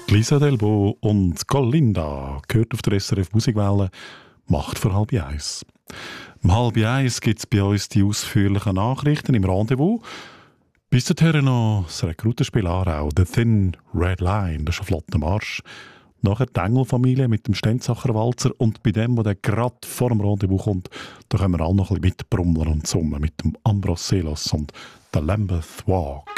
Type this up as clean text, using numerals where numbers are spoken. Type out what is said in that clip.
Lisa Delbo und Colinda gehört auf der SRF Musikwelle, Macht vor 12:30. Um 12:30 gibt es bei uns die ausführlichen Nachrichten im Rendezvous. Bis dahin noch das Rekrutenspiel Aarau, «The Thin Red Line», das ist ein flotter Marsch. Nachher die Engelfamilie mit dem Stenzacher Walzer und bei dem, der gerade vor dem Rendezvous kommt, da können wir alle noch ein bisschen mitbrummeln und summen mit dem Ambros Selos und «The Lambeth Walk».